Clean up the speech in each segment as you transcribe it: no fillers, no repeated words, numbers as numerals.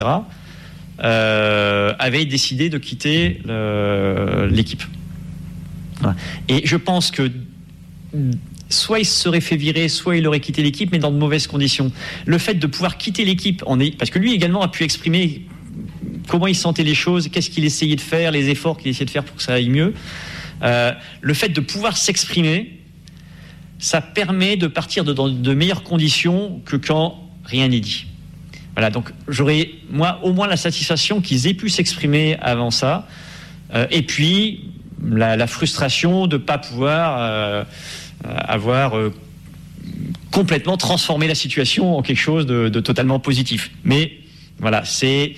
avait décidé de quitter l'équipe. Voilà. Et je pense que soit il se serait fait virer, soit il aurait quitté l'équipe, mais dans de mauvaises conditions. Le fait de pouvoir quitter l'équipe, parce que lui également a pu exprimer comment il sentait les choses, qu'est-ce qu'il essayait de faire, les efforts qu'il essayait de faire pour que ça aille mieux. Le fait de pouvoir s'exprimer, ça permet de partir dans de meilleures conditions que quand rien n'est dit. Voilà, donc j'aurais, moi, au moins la satisfaction qu'ils aient pu s'exprimer avant ça. Et puis, la frustration de ne pas pouvoir avoir complètement transformé la situation en quelque chose de totalement positif. Mais voilà, c'est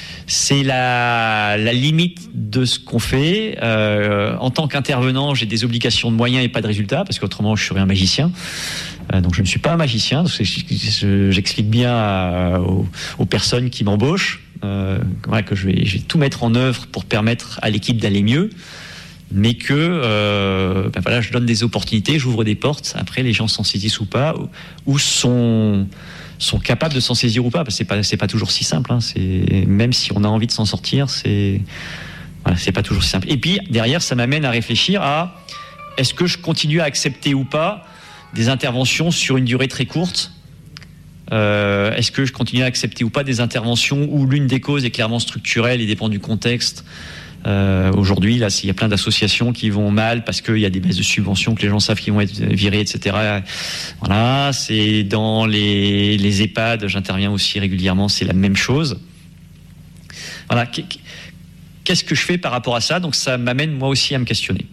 la limite de ce qu'on fait. En tant qu'intervenant, j'ai des obligations de moyens et pas de résultats, parce qu'autrement, je serais un magicien. Donc, je ne suis pas un magicien. J'explique bien aux personnes qui m'embauchent que je vais tout mettre en œuvre pour permettre à l'équipe d'aller mieux. Mais que je donne des opportunités, j'ouvre des portes. Après, les gens s'en saisissent ou pas, ou sont capables de s'en saisir ou pas, parce que c'est pas toujours si simple. Hein. Même si on a envie de s'en sortir, c'est pas toujours si simple. Et puis derrière, ça m'amène à réfléchir à est-ce que je continue à accepter ou pas des interventions sur une durée très courte. Est-ce que je continue à accepter ou pas des interventions où l'une des causes est clairement structurelle et dépend du contexte. Aujourd'hui, là, il y a plein d'associations qui vont mal parce qu'il y a des baisses de subventions, que les gens savent qu'ils vont être virés, etc. Voilà, c'est dans les EHPAD, j'interviens aussi régulièrement, c'est la même chose. Voilà, qu'est-ce que je fais par rapport à ça ? Donc ça m'amène moi aussi à me questionner.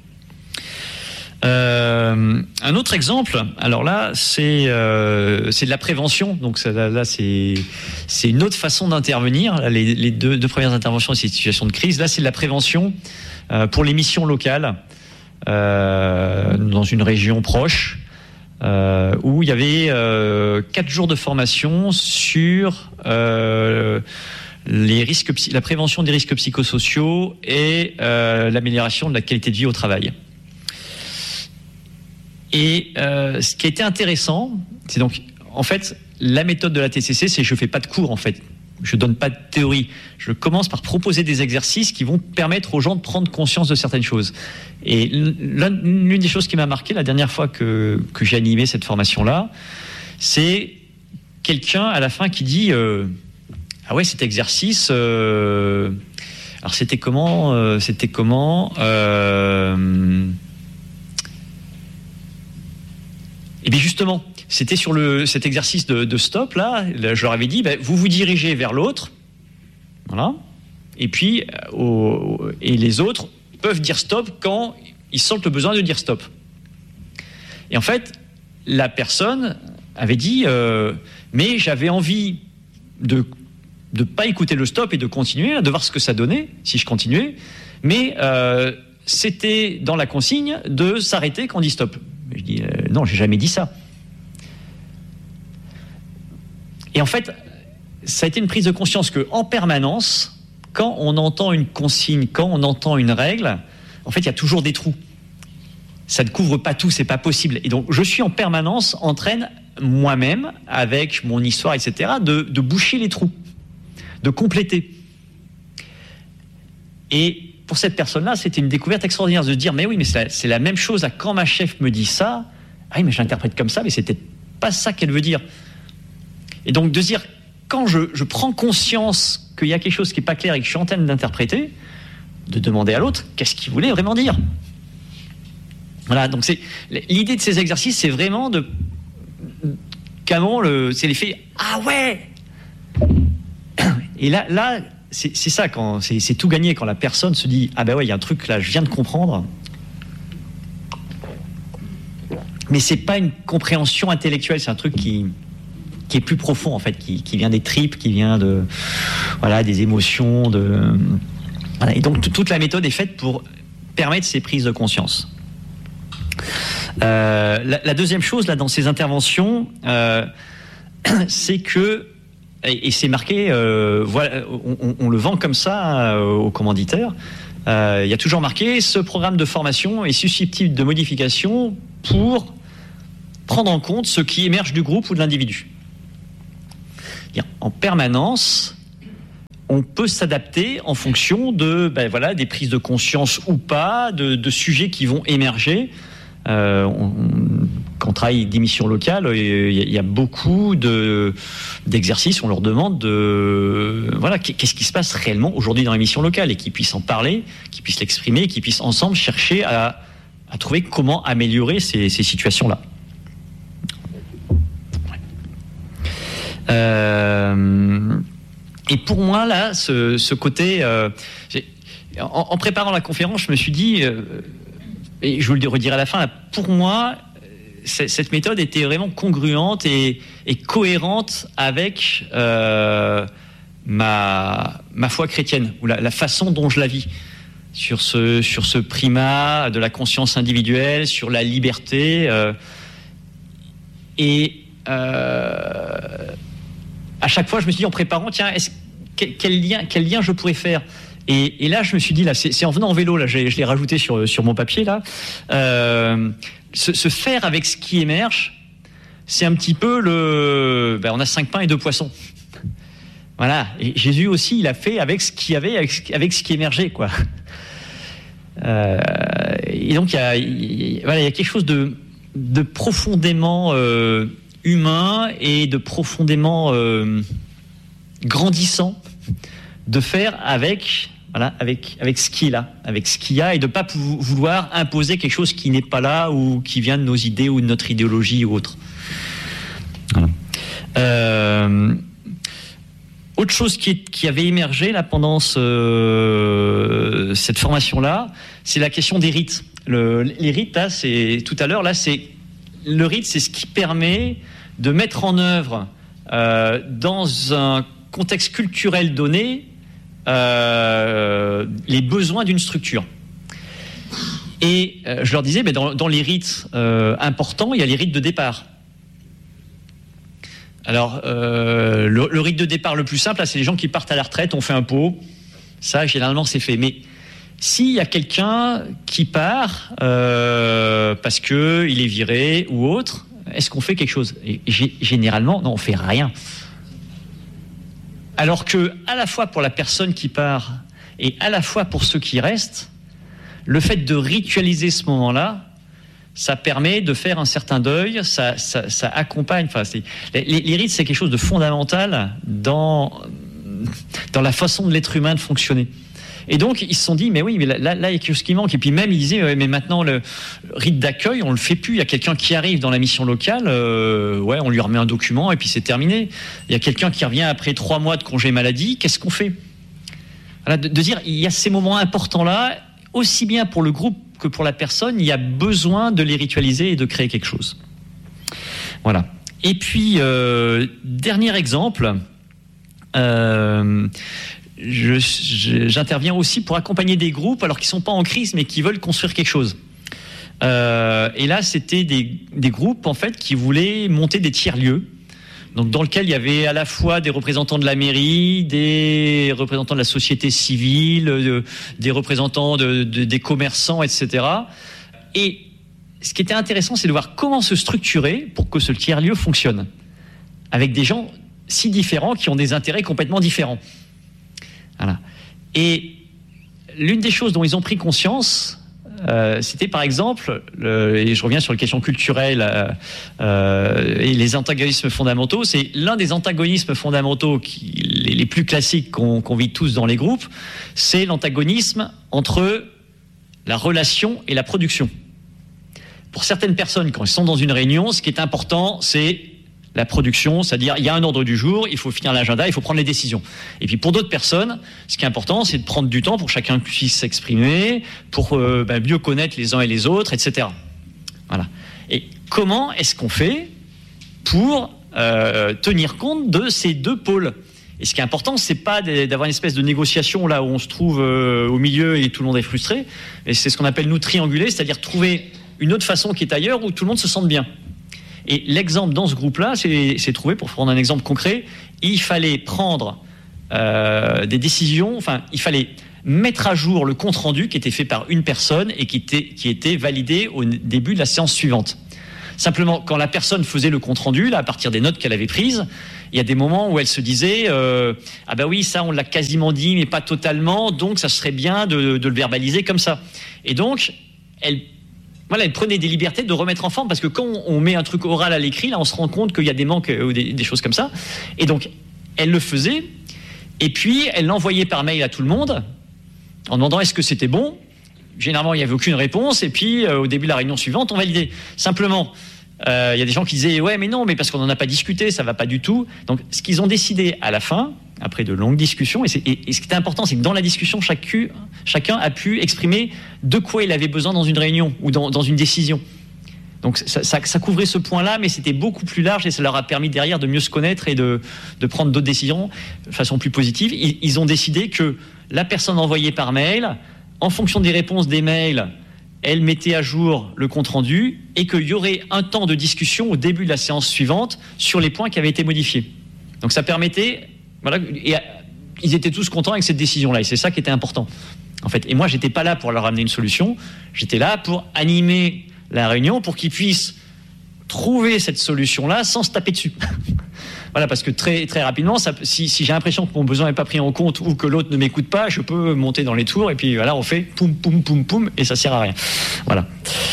Un autre exemple, alors là, c'est de la prévention. Donc là, c'est une autre façon d'intervenir. Les deux premières interventions, c'est des situations de crise. Là, c'est de la prévention pour les missions locales dans une région proche où il y avait 4 jours de formation sur la prévention des risques psychosociaux et l'amélioration de la qualité de vie au travail. Et ce qui a été intéressant, c'est donc, en fait, la méthode de la TCC, c'est je fais pas de cours, en fait. Je donne pas de théorie. Je commence par proposer des exercices qui vont permettre aux gens de prendre conscience de certaines choses. Et l'une des choses qui m'a marqué la dernière fois que j'ai animé cette formation-là, c'est quelqu'un à la fin qui dit ah ouais, cet exercice, alors c'était comment Et bien justement, c'était sur cet exercice de stop là, je leur avais dit, vous vous dirigez vers l'autre, voilà, et puis et les autres peuvent dire stop quand ils sentent le besoin de dire stop. Et en fait, la personne avait dit, mais j'avais envie de pas écouter le stop et de continuer, de voir ce que ça donnait si je continuais, mais c'était dans la consigne de s'arrêter quand on dit stop. Je dis non, j'ai jamais dit ça. Et en fait, ça a été une prise de conscience que, en permanence, quand on entend une consigne, quand on entend une règle, en fait, il y a toujours des trous. Ça ne couvre pas tout, c'est pas possible. Et donc, je suis en permanence en train, moi-même, avec mon histoire, etc., de boucher les trous, de compléter. Et pour cette personne-là, c'était une découverte extraordinaire de se dire, mais oui, mais c'est la même chose à quand ma chef me dit ça, ah oui, mais je l'interprète comme ça, mais c'était pas ça qu'elle veut dire. Et donc de se dire, quand je prends conscience qu'il y a quelque chose qui n'est pas clair et que je suis en train d'interpréter, de demander à l'autre, qu'est-ce qu'il voulait vraiment dire ? Voilà, donc l'idée de ces exercices, c'est vraiment c'est l'effet, ah ouais ! Et là, c'est ça, c'est tout gagné quand la personne se dit, ah ben ouais, il y a un truc là, je viens de comprendre. Mais c'est pas une compréhension intellectuelle, c'est un truc qui est plus profond en fait, qui vient des tripes, qui vient des émotions, voilà. Et donc toute la méthode est faite pour permettre ces prises de conscience. La deuxième chose là dans ces interventions, c'est que, et c'est marqué, voilà, on le vend comme ça aux commanditaires. Il y a toujours marqué, ce programme de formation est susceptible de modification pour prendre en compte ce qui émerge du groupe ou de l'individu. En permanence, on peut s'adapter en fonction de des prises de conscience ou pas, de sujets qui vont émerger. Quand on travaille des missions locales, il y a beaucoup d'exercices. On leur demande qu'est-ce qui se passe réellement aujourd'hui dans les missions locales, et qu'ils puissent en parler, qu'ils puissent l'exprimer, qu'ils puissent ensemble chercher à trouver comment améliorer ces situations-là. Et pour moi, là, ce côté, en préparant la conférence, je me suis dit, et je vous le redirai à la fin, là, pour moi, cette méthode était vraiment congruente et cohérente avec ma foi chrétienne, ou la façon dont je la vis, sur ce primat de la conscience individuelle, sur la liberté, à chaque fois, je me suis dit en préparant, tiens, quel lien je pourrais faire. Et là, je me suis dit, là, c'est en venant en vélo, là, je l'ai rajouté sur mon papier, là. Se faire avec ce qui émerge, c'est un petit peu on a 5 pains et 2 poissons. Voilà. Et Jésus aussi, il a fait avec ce qu'il y avait, avec ce qui émergeait, quoi. Et donc, il y a quelque chose de profondément humain et de profondément grandissant de faire avec ce qu'il est là, avec ce qu'il y a, et de ne pas vouloir imposer quelque chose qui n'est pas là ou qui vient de nos idées ou de notre idéologie ou autre. Voilà. Autre chose qui avait émergé là pendant cette formation-là, c'est la question des rites. Les rites, là, le rite, c'est ce qui permet de mettre en œuvre dans un contexte culturel donné les besoins d'une structure. Et je leur disais, dans les rites importants, il y a les rites de départ. Alors, le rite de départ le plus simple, là, c'est les gens qui partent à la retraite, on fait un pot. Ça, généralement, c'est fait. Mais s'il y a quelqu'un qui part parce qu'il est viré ou autre, est-ce qu'on fait quelque chose ? Et généralement, non, on fait rien. Alors que, à la fois pour la personne qui part et à la fois pour ceux qui restent, le fait de ritualiser ce moment-là, ça permet de faire un certain deuil, ça accompagne. Enfin, les rites, c'est quelque chose de fondamental dans la façon de l'être humain de fonctionner. Et donc, ils se sont dit, mais oui, mais là, il y a quelque chose qui manque. Et puis même, ils disaient, mais maintenant, le rite d'accueil, on le fait plus. Il y a quelqu'un qui arrive dans la mission locale, on lui remet un document et puis c'est terminé. Il y a quelqu'un qui revient après 3 mois de congé maladie, qu'est-ce qu'on fait ? Voilà, de dire, il y a ces moments importants-là, aussi bien pour le groupe que pour la personne, il y a besoin de les ritualiser et de créer quelque chose. Voilà. Et puis, dernier exemple, j'interviens aussi pour accompagner des groupes, alors qu'ils ne sont pas en crise, mais qui veulent construire quelque chose. Et là, c'était des groupes, en fait, qui voulaient monter des tiers-lieux. Donc, dans lequel il y avait à la fois des représentants de la mairie, des représentants de la société civile, des représentants des commerçants, etc. Et ce qui était intéressant, c'est de voir comment se structurer pour que ce tiers-lieu fonctionne, avec des gens si différents qui ont des intérêts complètement différents. Voilà. Et l'une des choses dont ils ont pris conscience, c'était par exemple, et je reviens sur les questions culturelles et les antagonismes fondamentaux, c'est l'un des antagonismes fondamentaux les plus classiques qu'on vit tous dans les groupes, c'est l'antagonisme entre la relation et la production. Pour certaines personnes, quand elles sont dans une réunion, ce qui est important, c'est la production, c'est-à-dire il y a un ordre du jour, il faut finir l'agenda, il faut prendre les décisions. Et puis pour d'autres personnes, ce qui est important, c'est de prendre du temps pour que chacun puisse s'exprimer, pour mieux connaître les uns et les autres, etc. Voilà. Et comment est-ce qu'on fait pour tenir compte de ces deux pôles ? Et ce qui est important, c'est pas d'avoir une espèce de négociation là où on se trouve au milieu et tout le monde est frustré. Et c'est ce qu'on appelle nous trianguler, c'est-à-dire trouver une autre façon qui est ailleurs où tout le monde se sente bien. Et l'exemple dans ce groupe-là, c'est trouvé, pour prendre un exemple concret, il fallait prendre des décisions, enfin, il fallait mettre à jour le compte-rendu qui était fait par une personne et qui était validé au début de la séance suivante. Simplement, quand la personne faisait le compte-rendu, là, à partir des notes qu'elle avait prises, Il y a des moments où elle se disait ah ben oui, ça on l'a quasiment dit, mais pas totalement, donc ça serait bien de le verbaliser comme ça. Et donc elle prenait des libertés de remettre en forme, parce que quand on met un truc oral à l'écrit, là on se rend compte qu'il y a des manques ou des choses comme ça. Et donc elle le faisait, et puis elle l'envoyait par mail à tout le monde en demandant est-ce que c'était bon. Généralement il n'y avait aucune réponse, et puis au début de la réunion suivante on validait. Simplement il y a des gens qui disaient ouais mais non, mais parce qu'on n'en a pas discuté, ça va pas du tout. Donc ce qu'ils ont décidé à la fin, après de longues discussions, et ce qui était important, c'est que dans la discussion chacun a pu exprimer de quoi il avait besoin dans une réunion ou dans une décision. Donc ça couvrait ce point-là, mais c'était beaucoup plus large, et ça leur a permis derrière de mieux se connaître et de prendre d'autres décisions de façon plus positive. Ils ont décidé que la personne envoyée par mail, en fonction des réponses des mails, elle mettait à jour le compte-rendu, et qu'il y aurait un temps de discussion au début de la séance suivante sur les points qui avaient été modifiés. Donc ça permettait, et ils étaient tous contents avec cette décision-là, et c'est ça qui était important, en fait. Et moi, j'étais pas là pour leur amener une solution, j'étais là pour animer la réunion, pour qu'ils puissent trouver cette solution-là sans se taper dessus. Voilà, parce que très, très rapidement, si j'ai l'impression que mon besoin n'est pas pris en compte ou que l'autre ne m'écoute pas, je peux monter dans les tours, et puis voilà, on fait poum, poum, poum, poum, et ça sert à rien. Voilà.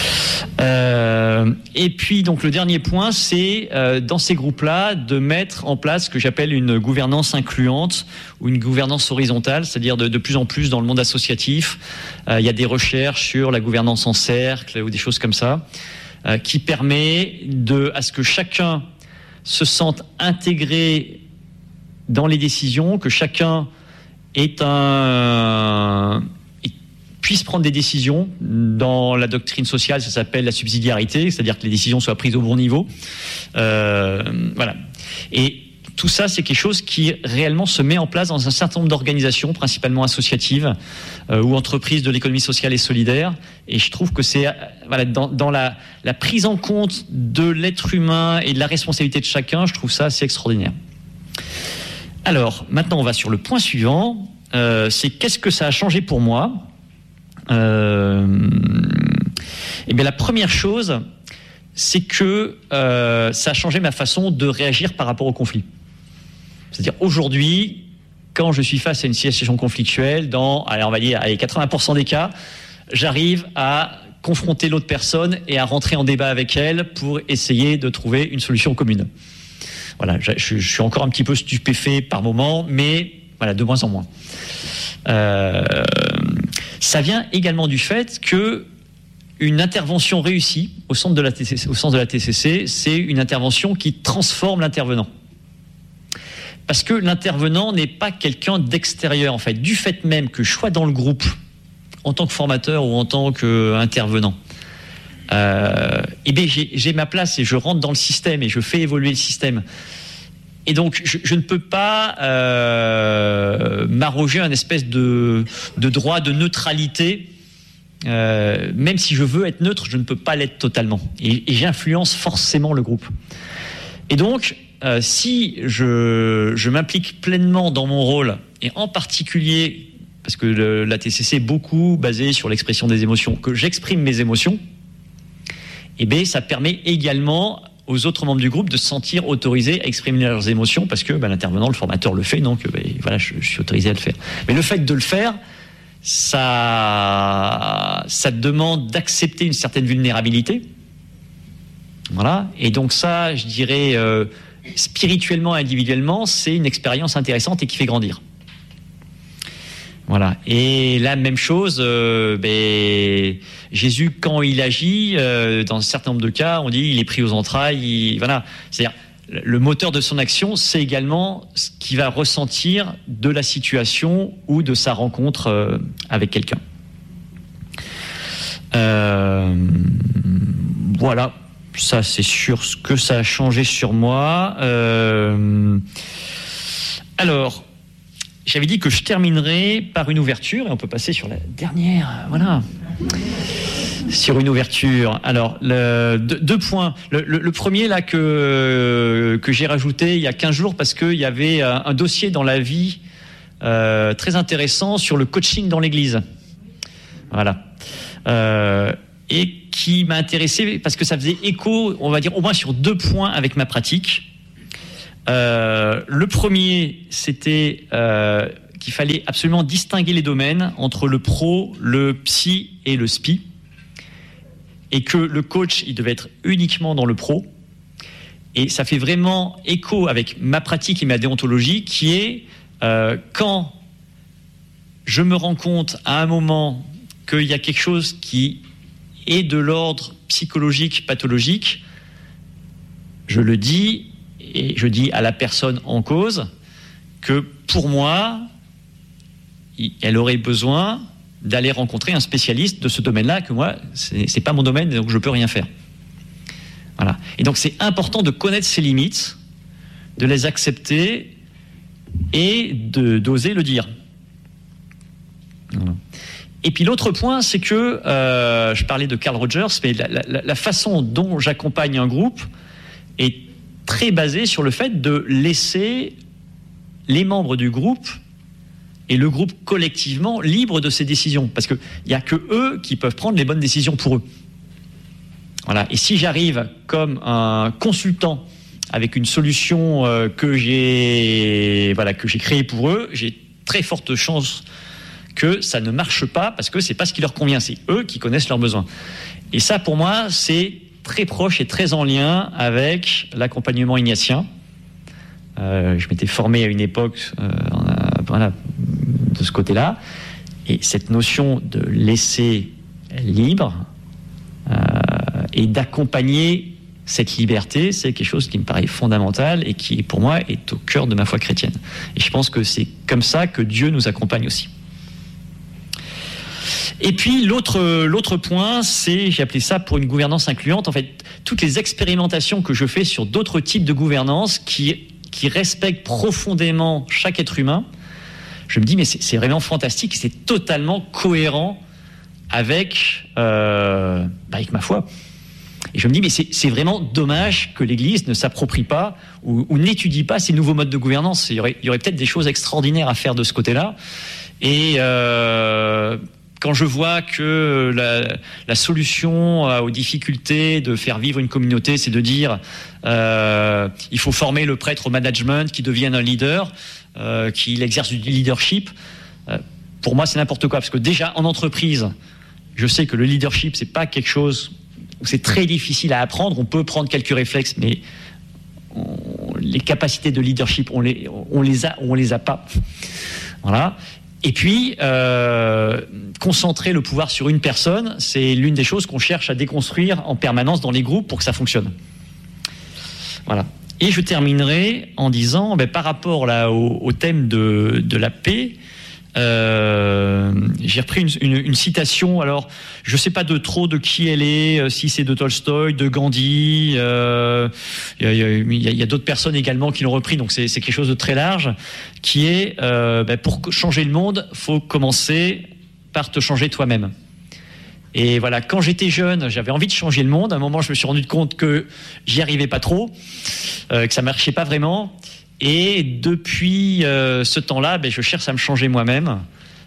Et puis, donc, le dernier point, c'est dans ces groupes-là de mettre en place ce que j'appelle une gouvernance incluante ou une gouvernance horizontale, c'est-à-dire de plus en plus dans le monde associatif. Il y a des recherches sur la gouvernance en cercle ou des choses comme ça, qui permet à ce que chacun se sente intégré dans les décisions, que chacun puisse prendre des décisions. Dans la doctrine sociale, ça s'appelle la subsidiarité, c'est-à-dire que les décisions soient prises au bon niveau. Voilà. Et tout ça, c'est quelque chose qui réellement se met en place dans un certain nombre d'organisations, principalement associatives ou entreprises de l'économie sociale et solidaire. Et je trouve que c'est dans la prise en compte de l'être humain et de la responsabilité de chacun, je trouve ça assez extraordinaire. Alors, maintenant, on va sur le point suivant. C'est qu'est-ce que ça a changé pour moi ? Eh bien, la première chose, c'est que ça a changé ma façon de réagir par rapport au conflit. C'est-à-dire, aujourd'hui, quand je suis face à une situation conflictuelle, on va dire, 80% des cas, j'arrive à confronter l'autre personne et à rentrer en débat avec elle pour essayer de trouver une solution commune. Voilà, je suis encore un petit peu stupéfait par moment, mais voilà, de moins en moins. Ça vient également du fait que une intervention réussie au sens de la TCC, c'est une intervention qui transforme l'intervenant. Parce que l'intervenant n'est pas quelqu'un d'extérieur, en fait. Du fait même que je sois dans le groupe, en tant que formateur ou en tant qu'intervenant, j'ai ma place et je rentre dans le système et je fais évoluer le système. Et donc, je ne peux pas m'arroger un espèce de droit de neutralité. Même si je veux être neutre, je ne peux pas l'être totalement. Et j'influence forcément le groupe. Et donc, si je m'implique pleinement dans mon rôle, et en particulier, parce que la TCC est beaucoup basée sur l'expression des émotions, que j'exprime mes émotions, ça permet également aux autres membres du groupe de se sentir autorisés à exprimer leurs émotions, parce que l'intervenant, le formateur le fait, donc voilà, je suis autorisé à le faire. Mais le fait de le faire, ça demande d'accepter une certaine vulnérabilité. Voilà. Et donc ça, je dirais, spirituellement et individuellement, c'est une expérience intéressante et qui fait grandir. Voilà. Et la même chose, Jésus, quand il agit, dans un certain nombre de cas, on dit il est pris aux entrailles. Voilà. C'est-à-dire, le moteur de son action, c'est également ce qu'il va ressentir de la situation ou de sa rencontre avec quelqu'un. Voilà. Ça, c'est sur ce que ça a changé sur moi. Alors, j'avais dit que je terminerais par une ouverture, et on peut passer sur la dernière. Voilà. Sur une ouverture. Alors, deux points. Le premier, là, que j'ai rajouté il y a 15 jours, parce qu'il y avait un dossier dans la vie très intéressant sur le coaching dans l'Église. Voilà. Et qui m'a intéressé parce que ça faisait écho, on va dire, au moins sur 2 points avec ma pratique. Le premier, c'était qu'il fallait absolument distinguer les domaines entre le pro, le psy et le spi, et que le coach, il devait être uniquement dans le pro. Et ça fait vraiment écho avec ma pratique et ma déontologie, qui est quand je me rends compte à un moment qu'il y a quelque chose qui est de l'ordre psychologique, pathologique, je le dis, et je dis à la personne en cause que pour moi, elle aurait besoin d'aller rencontrer un spécialiste de ce domaine-là, que moi, c'est pas mon domaine, donc je peux rien faire. Voilà. Et donc c'est important de connaître ses limites, de les accepter et d'oser le dire. Voilà. Et puis l'autre point, c'est que je parlais de Carl Rogers, mais la façon dont j'accompagne un groupe est très basée sur le fait de laisser les membres du groupe et le groupe collectivement libre de ses décisions, parce qu'il n'y a que eux qui peuvent prendre les bonnes décisions pour eux. Voilà. Et si j'arrive comme un consultant avec une solution que j'ai créée pour eux, j'ai très forte chance que ça ne marche pas, parce que c'est pas ce qui leur convient, c'est eux qui connaissent leurs besoins. Et ça, pour moi, c'est très proche et très en lien avec l'accompagnement ignatien. Je m'étais formé à une époque de ce côté-là, et cette notion de laisser libre et d'accompagner cette liberté, c'est quelque chose qui me paraît fondamental et qui, pour moi, est au cœur de ma foi chrétienne. Et je pense que c'est comme ça que Dieu nous accompagne aussi. Et puis l'autre point, c'est, j'ai appelé ça pour une gouvernance incluante, en fait, toutes les expérimentations que je fais sur d'autres types de gouvernance qui respectent profondément chaque être humain. Je me dis, mais c'est vraiment fantastique, c'est totalement cohérent avec ma foi. Et je me dis, mais c'est vraiment dommage que l'Église ne s'approprie pas ou n'étudie pas ces nouveaux modes de gouvernance. Il y aurait peut-être des choses extraordinaires à faire de ce côté-là. Et quand je vois que la solution aux difficultés de faire vivre une communauté, c'est de dire il faut former le prêtre au management, qui devienne un leader, qu'il exerce du leadership, pour moi c'est n'importe quoi, parce que déjà en entreprise, je sais que le leadership c'est pas quelque chose où c'est très difficile à apprendre. On peut prendre quelques réflexes, mais les capacités de leadership on les a pas. Voilà. Et puis, concentrer le pouvoir sur une personne, c'est l'une des choses qu'on cherche à déconstruire en permanence dans les groupes pour que ça fonctionne. Voilà. Et je terminerai en disant, par rapport là, au thème de la paix, j'ai repris une citation. Alors, je ne sais pas de qui elle est, si c'est de Tolstoï, de Gandhi. Il y a d'autres personnes également qui l'ont repris, donc c'est quelque chose de très large, qui est pour changer le monde, faut commencer par te changer toi-même. Et voilà, quand j'étais jeune, j'avais envie de changer le monde. À un moment, je me suis rendu compte que j'y arrivais pas trop, que ça marchait pas vraiment. Et depuis ce temps-là, je cherche à me changer moi-même.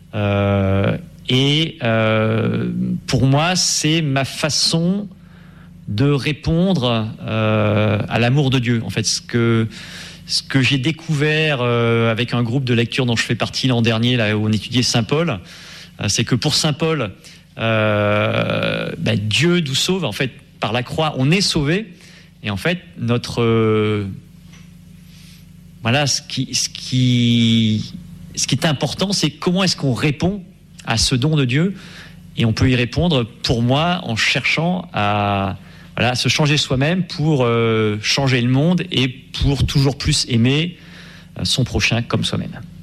Pour moi, c'est ma façon de répondre à l'amour de Dieu. En fait, ce que j'ai découvert avec un groupe de lecture dont je fais partie l'an dernier, là où on étudiait Saint Paul, c'est que pour Saint Paul, Dieu nous sauve. En fait, par la croix, on est sauvé. Et en fait, ce qui est important, c'est comment est-ce qu'on répond à ce don de Dieu. Et on peut y répondre, pour moi, en cherchant à se changer soi-même pour changer le monde et pour toujours plus aimer son prochain comme soi-même.